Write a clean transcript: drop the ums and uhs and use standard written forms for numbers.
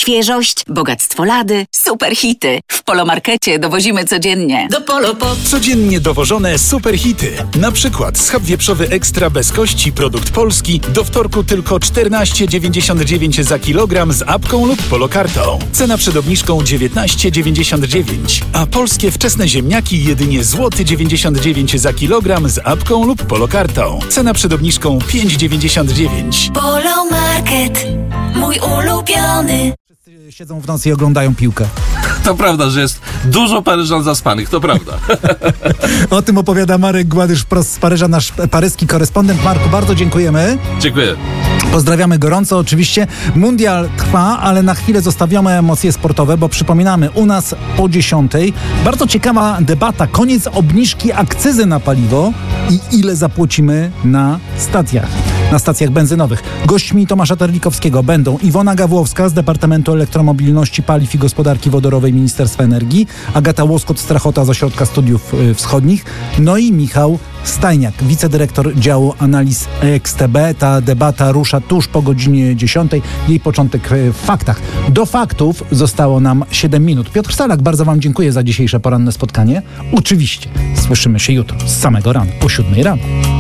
Świeżość, bogactwo lady, super hity. W Polomarkecie dowozimy codziennie. Do Polopop. Codziennie dowożone super hity. Na przykład schab wieprzowy ekstra bez kości, produkt polski, do wtorku tylko 14,99 za kilogram z apką lub polokartą. Cena przed obniżką 19,99. A polskie wczesne ziemniaki jedynie złoty 99 za kilogram z apką lub polokartą. Cena przed obniżką 5,99. Polomarket, mój ulubiony. Wszyscy siedzą w nocy i oglądają piłkę. To prawda, że jest dużo Paryżan zaspanych, to prawda. O tym opowiada Marek Gładysz wprost z Paryża, nasz paryski korespondent. Marku, bardzo dziękujemy. Dziękuję. Pozdrawiamy gorąco oczywiście. Mundial trwa, ale na chwilę zostawiamy emocje sportowe, bo przypominamy, u nas po 10:00 bardzo ciekawa debata. Koniec obniżki akcyzy na paliwo i ile zapłacimy na stacjach benzynowych. Gośćmi Tomasza Terlikowskiego będą Iwona Gawłowska z Departamentu Elektromobilności, Paliw i Gospodarki Wodorowej Ministerstwa Energii, Agata Łoskot-Strachota z Ośrodka Studiów Wschodnich, no i Michał Stajniak, wicedyrektor działu analiz XTB. Ta debata rusza tuż po godzinie 10:00. Jej początek w faktach. Do faktów zostało nam 7 minut. Piotr Salak, bardzo wam dziękuję za dzisiejsze poranne spotkanie. Oczywiście słyszymy się jutro z samego rana, o 7:00 rano.